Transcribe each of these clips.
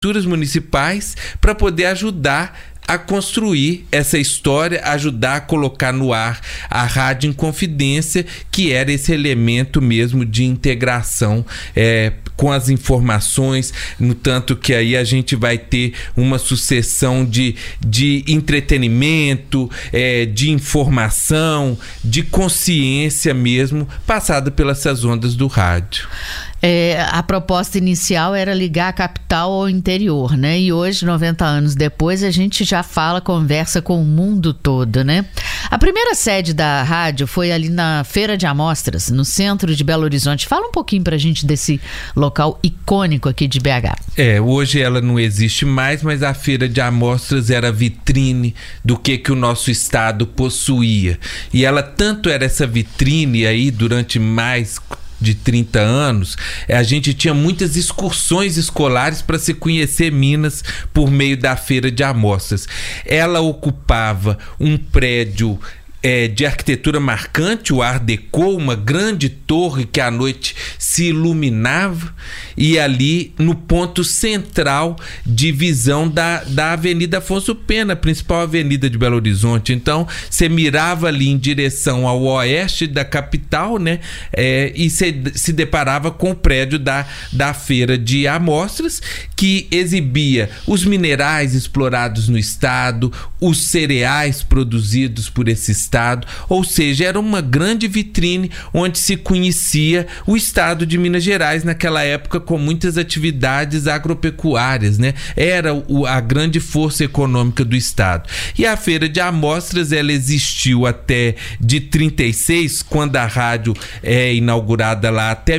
municipais para poder ajudar a construir essa história, ajudar a colocar no ar a Rádio Inconfidência, que era esse elemento mesmo de integração com as informações, no tanto que aí a gente vai ter uma sucessão de entretenimento, de informação, de consciência mesmo, passada pelas ondas do rádio. A proposta inicial era ligar a capital ao interior, né? E hoje, 90 anos depois, a gente já conversa com o mundo todo, né? A primeira sede da rádio foi ali na Feira de Amostras, no centro de Belo Horizonte. Fala um pouquinho pra gente desse local icônico aqui de BH. Hoje ela não existe mais, mas a Feira de Amostras era a vitrine do que o nosso estado possuía. E ela tanto era essa vitrine aí durante mais de 30 anos, a gente tinha muitas excursões escolares para se conhecer Minas por meio da Feira de Amostras. Ela ocupava um prédio de arquitetura marcante, o Art Deco, uma grande torre que à noite se iluminava, e ali no ponto central de visão da Avenida Afonso Pena, a principal avenida de Belo Horizonte. Então você mirava ali em direção ao oeste da capital, né? E se deparava com o prédio da Feira de Amostras, que exibia os minerais explorados no estado, os cereais produzidos por esse estado, ou seja, era uma grande vitrine onde se conhecia o estado de Minas Gerais naquela época, com muitas atividades agropecuárias, né? Era a grande força econômica do estado. E a Feira de Amostras, ela existiu até de 36, quando a rádio é inaugurada lá, até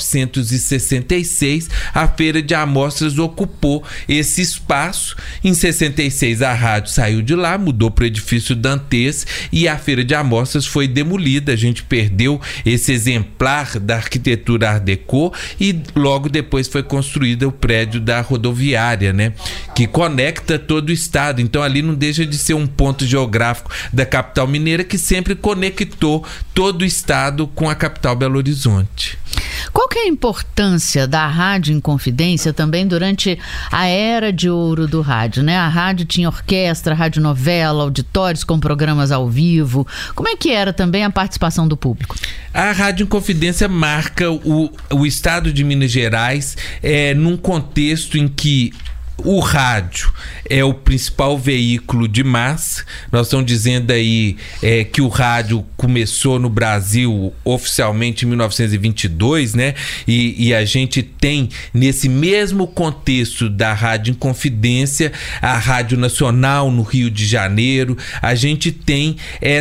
1966, a Feira de Amostras ocupou esse espaço. Em 66 a rádio saiu de lá, mudou para o edifício Dantes, e a Feira de Amostras foi demolida. A gente perdeu esse exemplar da arquitetura Art Deco, e logo depois foi construído o prédio da rodoviária, né? Que conecta todo o estado. Então ali não deixa de ser um ponto geográfico da capital mineira, que sempre conectou todo o estado com a capital Belo Horizonte. Qual que é a importância da Rádio Inconfidência também durante a era de ouro do rádio, né? A rádio tinha orquestra, radionovela, auditórios com programas ao vivo. Como é que era também a participação do público? A Rádio Inconfidência marca o estado de Minas Gerais num contexto em que o rádio é o principal veículo de massa. Nós estamos dizendo aí que o rádio começou no Brasil oficialmente em 1922, né? E a gente tem, nesse mesmo contexto da Rádio Inconfidência, a Rádio Nacional no Rio de Janeiro. A gente tem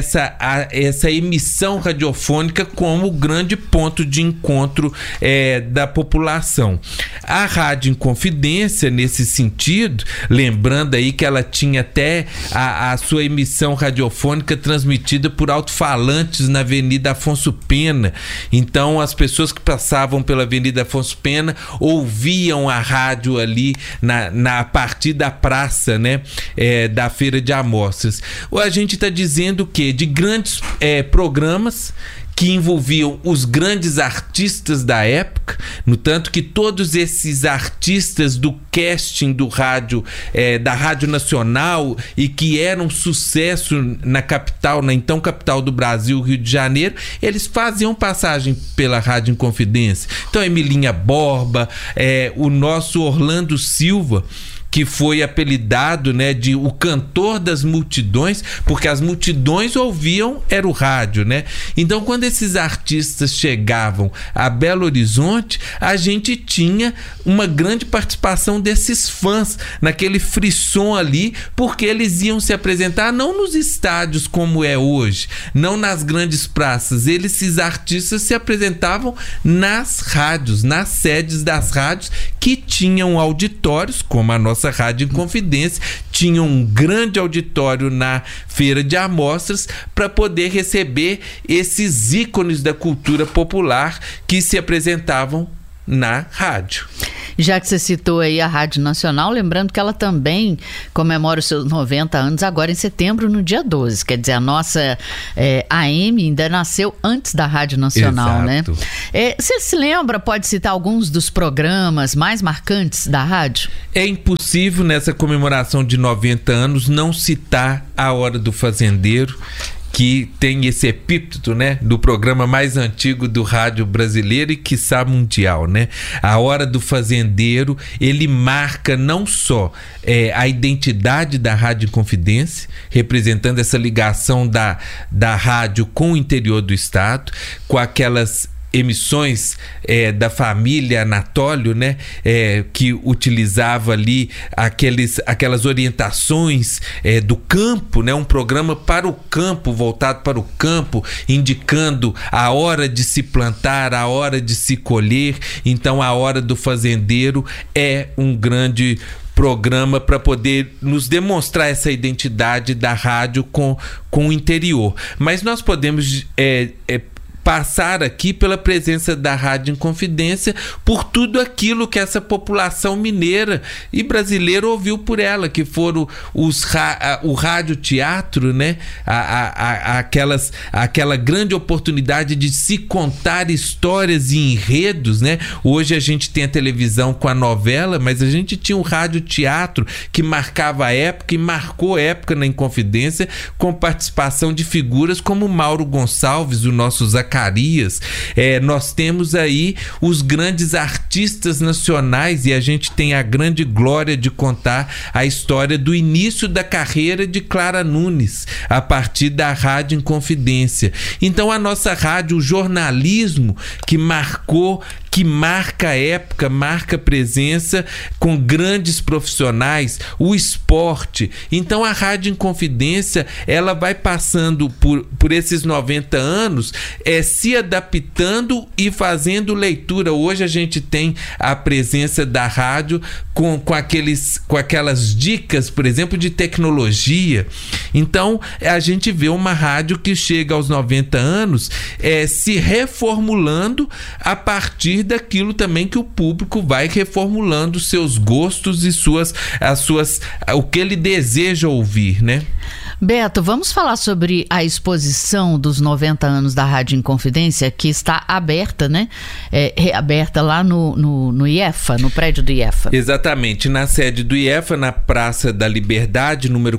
essa emissão radiofônica como grande ponto de encontro da população. A Rádio Inconfidência, nesse sentido, lembrando aí que ela tinha até a sua emissão radiofônica transmitida por alto-falantes na Avenida Afonso Pena. Então as pessoas que passavam pela Avenida Afonso Pena ouviam a rádio ali a partir da praça, né? Da Feira de Amostras. A gente está dizendo que de grandes programas que envolviam os grandes artistas da época, no tanto que todos esses artistas do casting do rádio, da Rádio Nacional, e que eram sucesso na capital, na então capital do Brasil, Rio de Janeiro, eles faziam passagem pela Rádio Inconfidência. Então, Emilinha Borba, o nosso Orlando Silva, que foi apelidado, né, de o cantor das multidões, porque as multidões ouviam, era o rádio, né? Então, quando esses artistas chegavam a Belo Horizonte, a gente tinha uma grande participação desses fãs naquele frisson ali, porque eles iam se apresentar não nos estádios como é hoje, não nas grandes praças. Esses artistas se apresentavam nas rádios, nas sedes das rádios, que tinham auditórios, como a nossa Rádio Inconfidência, tinha um grande auditório na Feira de Amostras para poder receber esses ícones da cultura popular que se apresentavam na rádio. Já que você citou aí a Rádio Nacional, lembrando que ela também comemora os seus 90 anos agora em setembro, no dia 12. Quer dizer, a nossa AM ainda nasceu antes da Rádio Nacional, exato, né? Você se lembra, pode citar alguns dos programas mais marcantes da rádio? É impossível nessa comemoração de 90 anos não citar A Hora do Fazendeiro, que tem esse epíteto, né, do programa mais antigo do rádio brasileiro e quiçá mundial, né? A Hora do Fazendeiro, ele marca não só a identidade da Rádio Inconfidência, representando essa ligação da rádio com o interior do estado, com aquelas emissões da família Anatólio, né, que utilizava ali aquelas orientações do campo, né, um programa para o campo, voltado para o campo, indicando a hora de se plantar, a hora de se colher. Então, A Hora do Fazendeiro é um grande programa para poder nos demonstrar essa identidade da rádio com o interior. Mas nós podemos passar aqui pela presença da Rádio Inconfidência, por tudo aquilo que essa população mineira e brasileira ouviu por ela, que foram o radioteatro, né? Aquela grande oportunidade de se contar histórias e enredos, né? Hoje a gente tem a televisão com a novela, mas a gente tinha o radioteatro que marcava a época e marcou época na Inconfidência, com participação de figuras como Mauro Gonçalves, o nosso Zacarias. Nós temos aí os grandes artistas nacionais e a gente tem a grande glória de contar a história do início da carreira de Clara Nunes a partir da Rádio Inconfidência. Então a nossa rádio, o jornalismo que marca a época, marca a presença com grandes profissionais, o esporte. Então a Rádio Inconfidência, ela vai passando por esses 90 anos, se adaptando e fazendo leitura. Hoje a gente tem a presença da rádio com aquelas dicas, por exemplo, de tecnologia. Então a gente vê uma rádio que chega aos 90 anos se reformulando a partir daquilo também que o público vai reformulando seus gostos e o que ele deseja ouvir, né? Beto, vamos falar sobre a exposição dos 90 anos da Rádio Inconfidência, que está aberta, né? Reaberta lá no IEFA, no prédio do IEFA. Exatamente, na sede do IEFA, na Praça da Liberdade, número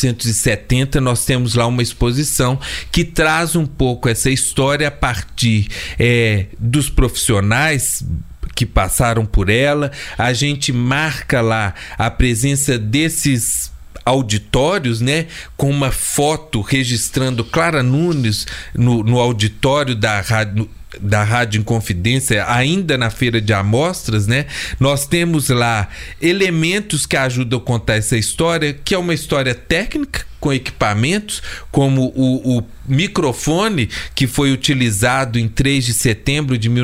470, nós temos lá uma exposição que traz um pouco essa história a partir dos profissionais que passaram por ela. A gente marca lá a presença desses auditórios, né, com uma foto registrando Clara Nunes no auditório da Rádio Inconfidência, ainda na feira de amostras, né? Nós temos lá elementos que ajudam a contar essa história, que é uma história técnica, com equipamentos, como o microfone que foi utilizado em 3 de setembro de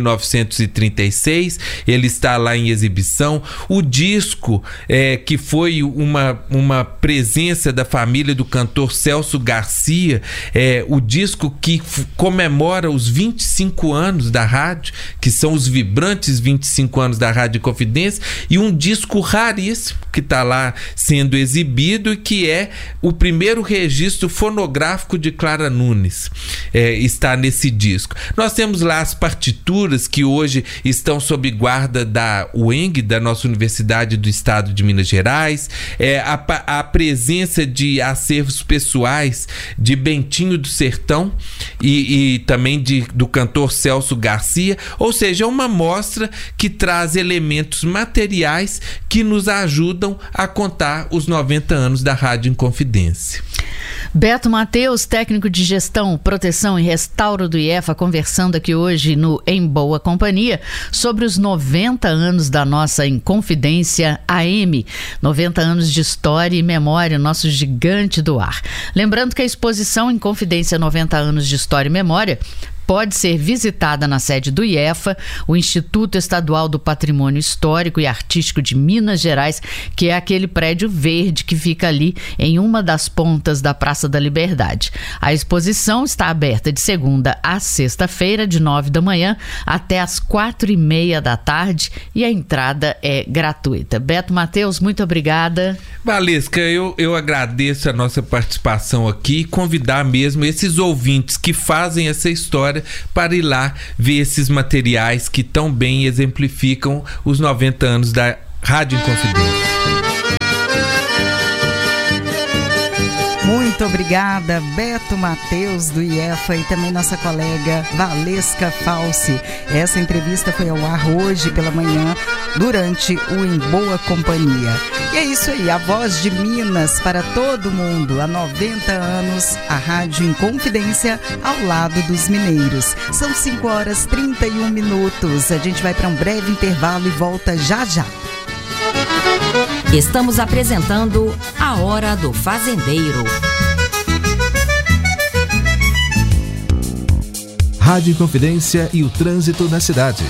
1936, ele está lá em exibição. O disco, que foi uma presença da família do cantor Celso Garcia, o disco que comemora os 25 anos da rádio, que são os vibrantes 25 anos da Rádio Inconfidência, e um disco raríssimo que está lá sendo exibido e que é o primeiro registro fonográfico de Clara Nunes, está nesse disco. Nós temos lá as partituras que hoje estão sob guarda da UENG, da nossa Universidade do Estado de Minas Gerais, a presença de acervos pessoais de Bentinho do Sertão e também do cantor Celso Garcia, ou seja, é uma mostra que traz elementos materiais que nos ajudam a contar os 90 anos da Rádio Inconfidência. Beto Mateus, técnico de gestão, proteção e restauro do IEFA, conversando aqui hoje no Em Boa Companhia sobre os 90 anos da nossa Inconfidência AM, 90 anos de história e memória, nosso gigante do ar. Lembrando que a exposição Inconfidência 90 anos de história e memória pode ser visitada na sede do IEFA, o Instituto Estadual do Patrimônio Histórico e Artístico de Minas Gerais, que é aquele prédio verde que fica ali em uma das pontas da Praça da Liberdade. A exposição está aberta de segunda a sexta-feira, de 9 da manhã até as 4:30 da tarde, e a entrada é gratuita. Beto Matheus, muito obrigada. Valesca, eu agradeço a nossa participação aqui e convidar mesmo esses ouvintes que fazem essa história para ir lá ver esses materiais que tão bem exemplificam os 90 anos da Rádio Inconfidência. Muito obrigada, Beto Matheus, do IEFA, e também nossa colega Valesca Falsi. Essa entrevista foi ao ar hoje pela manhã, durante o Em Boa Companhia. E é isso aí, a voz de Minas para todo mundo. Há 90 anos, a Rádio Inconfidência ao lado dos mineiros. São 5h31. A gente vai para um breve intervalo e volta já já. Estamos apresentando A Hora do Fazendeiro. Rádio Inconfidência e o trânsito na cidade.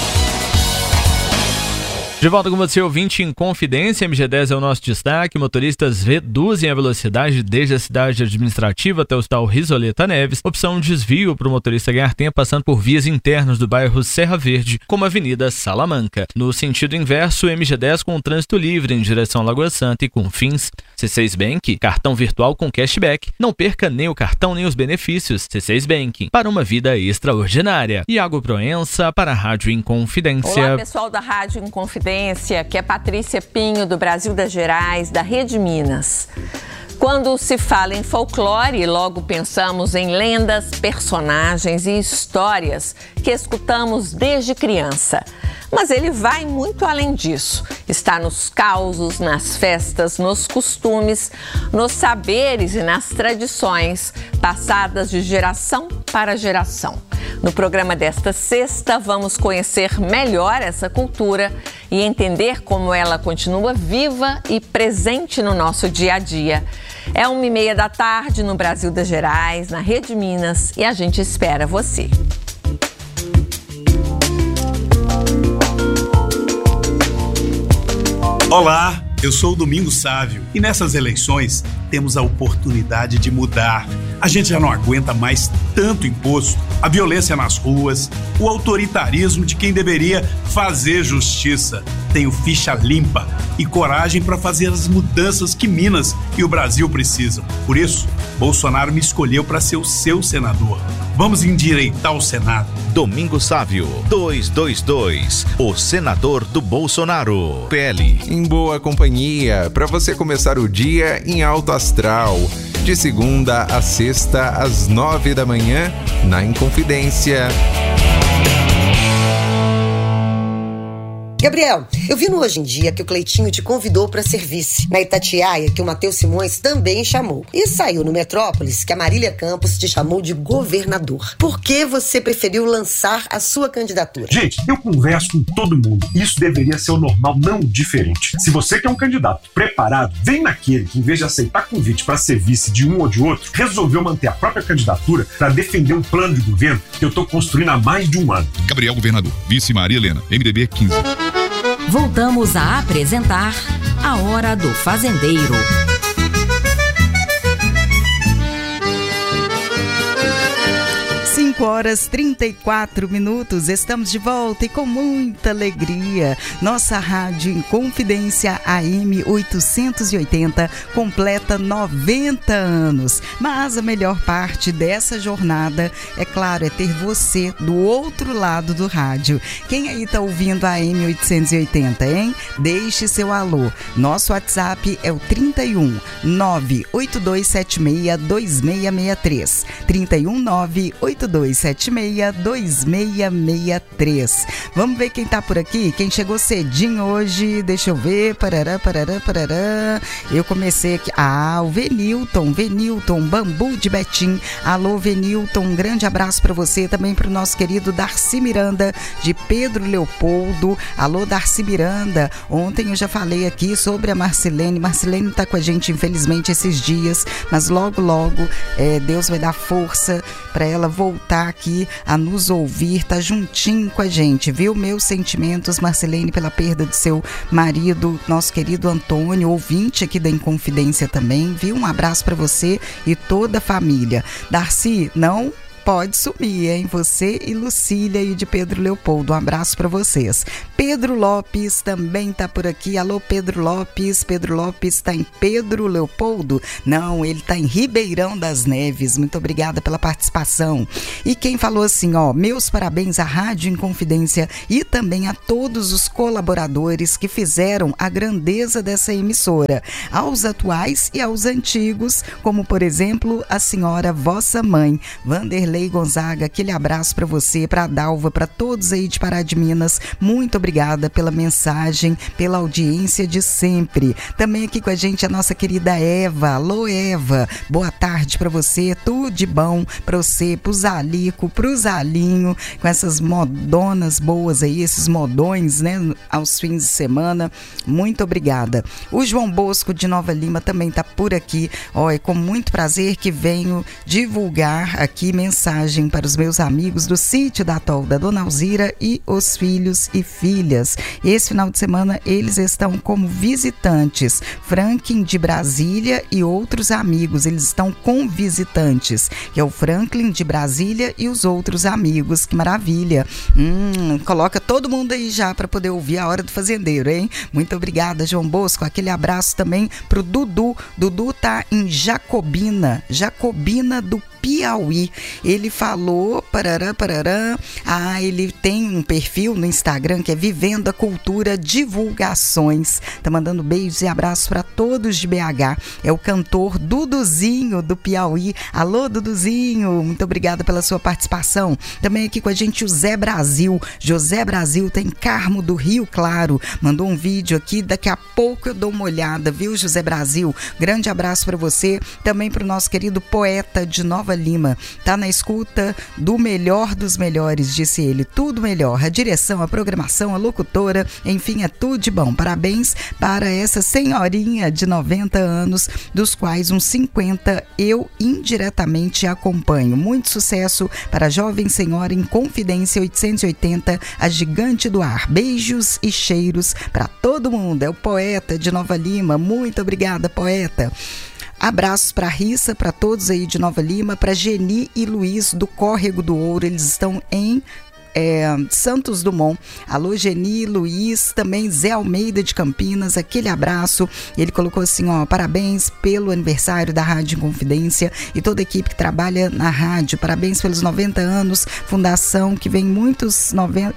De volta com você, ouvinte Inconfidência. MG10 é o nosso destaque. Motoristas reduzem a velocidade desde a cidade administrativa até o Hospital Risoleta Neves. Opção desvio para o motorista ganhar tempo passando por vias internas do bairro Serra Verde, como a Avenida Salamanca. No sentido inverso, MG10 com trânsito livre em direção à Lagoa Santa e Confins. C6 Bank, cartão virtual com cashback. Não perca nem o cartão nem os benefícios. C6 Bank, para uma vida extraordinária. Iago Proença para a Rádio Inconfidência. Olá, pessoal da Rádio Inconfidência, que é Patrícia Pinho, do Brasil das Gerais, da Rede Minas. Quando se fala em folclore, logo pensamos em lendas, personagens e histórias que escutamos desde criança. Mas ele vai muito além disso. Está nos causos, nas festas, nos costumes, nos saberes e nas tradições passadas de geração para geração. No programa desta sexta, vamos conhecer melhor essa cultura e entender como ela continua viva e presente no nosso dia a dia. É 1:30 da tarde no Brasil das Gerais, na Rede Minas, e a gente espera você. Olá, eu sou o Domingos Sávio e nessas eleições temos a oportunidade de mudar. A gente já não aguenta mais tanto imposto, a violência nas ruas, o autoritarismo de quem deveria fazer justiça. Tenho ficha limpa e coragem para fazer as mudanças que Minas e o Brasil precisam. Por isso, Bolsonaro me escolheu para ser o seu senador. Vamos endireitar o Senado. Domingos Sávio, 222, o senador do Bolsonaro. PL. Em boa companhia, para você começar o dia em alto astral. De segunda a sexta, às 9 da manhã, na Inconfidência. Gabriel, eu vi no Hoje em Dia que o Cleitinho te convidou para serviço. Na Itatiaia, que o Matheus Simões também chamou. E saiu no Metrópolis que a Marília Campos te chamou de governador. Por que você preferiu lançar a sua candidatura? Gente, eu converso com todo mundo. Isso deveria ser o normal, não diferente. Se você quer um candidato preparado, vem naquele que, em vez de aceitar convite para ser vice de um ou de outro, resolveu manter a própria candidatura para defender um plano de governo que eu estou construindo há mais de um ano. Gabriel Governador, vice Maria Helena, MDB 15. Voltamos a apresentar A Hora do Fazendeiro. 5h34, estamos de volta e com muita alegria. Nossa Rádio Inconfidência AM 880 completa 90 anos. Mas a melhor parte dessa jornada, é claro, é ter você do outro lado do rádio. Quem aí tá ouvindo a AM 880, hein? Deixe seu alô. Nosso WhatsApp é o 31 98276 2663. 31 98276 2663. Vamos ver quem tá por aqui, quem chegou cedinho hoje, deixa eu ver, parará. Eu comecei aqui, o Venilton, Bambu de Betim. Alô, Venilton, um grande abraço para você, também para o nosso querido Darcy Miranda, de Pedro Leopoldo. Alô, Darcy Miranda, ontem eu já falei aqui sobre a Marcelene tá com a gente infelizmente esses dias, mas logo Deus vai dar força para ela voltar tá aqui a nos ouvir, tá juntinho com a gente, viu? Meus sentimentos, Marcelene, pela perda do seu marido, nosso querido Antônio, ouvinte aqui da Inconfidência também, viu? Um abraço para você e toda a família. Darcy, não pode sumir, hein? Você e Lucília e de Pedro Leopoldo. Um abraço para vocês. Pedro Lopes também tá por aqui. Alô, Pedro Lopes. Pedro Lopes tá em Pedro Leopoldo? Não, ele tá em Ribeirão das Neves. Muito obrigada pela participação. E quem falou assim, ó, meus parabéns à Rádio Inconfidência e também a todos os colaboradores que fizeram a grandeza dessa emissora, aos atuais e aos antigos, como por exemplo a senhora vossa mãe, Vanderlei Gonzaga. Aquele abraço para você, para a Dalva, para todos aí de Pará de Minas. Muito obrigada pela mensagem, pela audiência de sempre. Também aqui com a gente a nossa querida Eva. Alô, Eva, boa tarde para você, tudo de bom para você, pro Zalico, pro Zalinho, com essas modonas boas aí, esses modões, né, aos fins de semana. Muito obrigada. O João Bosco de Nova Lima também tá por aqui. Ó, é com muito prazer que venho divulgar aqui mensagem para os meus amigos do sítio da Atol, da Dona Alzira e os filhos e filhas. Esse final de semana eles estão como visitantes. Franklin de Brasília e outros amigos, eles estão com visitantes, que é o Franklin de Brasília e os outros amigos. Que maravilha. Coloca todo mundo aí já para poder ouvir a Hora do Fazendeiro, hein? Muito obrigada, João Bosco. Aquele abraço também pro Dudu. Dudu tá em Jacobina do Piauí. Ele falou, ele tem um perfil no Instagram que é Vivendo a Cultura Divulgações. Tá mandando beijos e abraços para todos de BH. É o cantor Duduzinho do Piauí. Alô, Duduzinho, muito obrigada pela sua participação. Também aqui com a gente o Zé Brasil. José Brasil tem Carmo do Rio Claro. Mandou um vídeo aqui, daqui a pouco eu dou uma olhada, viu, José Brasil? Grande abraço para você. Também para o nosso querido poeta de Nova Lima. Tá na escuta do melhor dos melhores, disse ele. Tudo melhor. A direção, a programação, a locutora, enfim, é tudo de bom. Parabéns para essa senhorinha de 90 anos, dos quais uns 50 eu indiretamente acompanho. Muito sucesso para a jovem senhora Inconfidência 880, a gigante do ar. Beijos e cheiros para todo mundo. É o poeta de Nova Lima. Muito obrigada, poeta. Abraços para Rissa, para todos aí de Nova Lima, para Geni e Luiz do Córrego do Ouro. Eles estão em Santos Dumont. Alô, Geni, Luiz, também Zé Almeida de Campinas, aquele abraço. Ele colocou assim, ó, parabéns pelo aniversário da Rádio Inconfidência e toda a equipe que trabalha na rádio. Parabéns pelos 90 anos, fundação, que venham muitos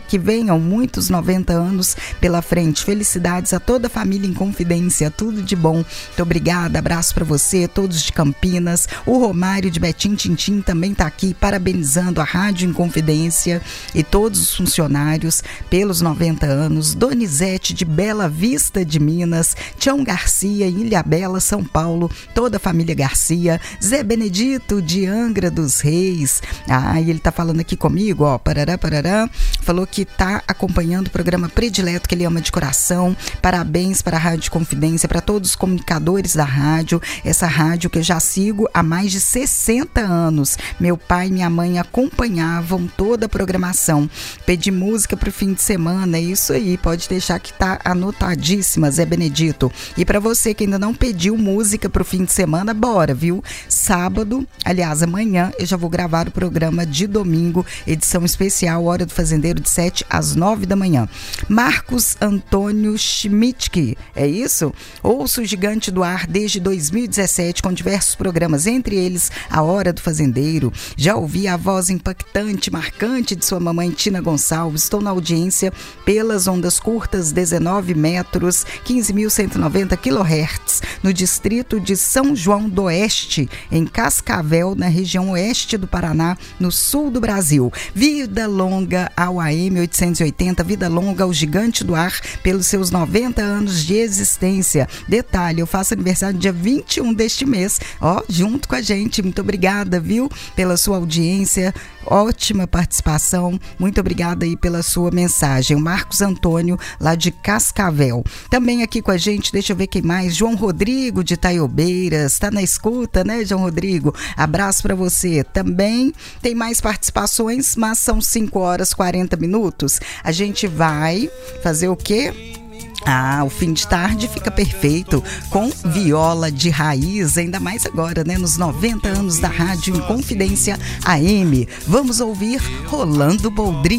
90 anos pela frente. Felicidades a toda a família Inconfidência, tudo de bom. Muito obrigada, abraço para você, todos de Campinas. O Romário de Betim Tintim também tá aqui parabenizando a Rádio Inconfidência e todos os funcionários pelos 90 anos. Donizete de Bela Vista de Minas, Tião Garcia em Ilhabela, São Paulo, toda a família Garcia. Zé Benedito de Angra dos Reis. E ele tá falando aqui comigo, ó, falou que tá acompanhando o programa predileto que ele ama de coração. Parabéns para a Rádio Confidência, para todos os comunicadores da rádio, essa rádio que eu já sigo há mais de 60 anos. Meu pai e minha mãe acompanhavam toda a programação. Pedi música pro fim de semana, é isso aí, pode deixar que tá anotadíssima, Zé Benedito. E para você que ainda não pediu música pro fim de semana, bora, viu? Sábado, aliás, amanhã eu já vou gravar o programa de domingo, edição especial, Hora do Fazendeiro, de 7 às 9 da manhã. Marcos Antônio Schmidt, é isso? Ouço o Gigante do Ar desde 2017 com diversos programas, entre eles a Hora do Fazendeiro. Já ouvi a voz impactante, marcante de sua mamãe Tina Gonçalves. Estou na audiência pelas ondas curtas 19 metros, 15.190 kHz, no distrito de São João do Oeste, em Cascavel, na região oeste do Paraná, no sul do Brasil. Vida longa ao AM 880, vida longa ao Gigante do Ar pelos seus 90 anos de existência. Detalhe, eu faço aniversário dia 21 deste mês, ó, junto com a gente. Muito obrigada, viu, pela sua audiência, ótima participação. Muito obrigada aí pela sua mensagem. O Marcos Antônio, lá de Cascavel. Também aqui com a gente, deixa eu ver quem mais, João Rodrigues Rodrigo de Taiobeiras, tá na escuta, né, João Rodrigo? Abraço para você. Também tem mais participações, mas são 5h40. A gente vai fazer o quê? O fim de tarde fica perfeito com viola de raiz, ainda mais agora, né? Nos 90 anos da Rádio Inconfidência AM. Vamos ouvir Rolando Boldrin.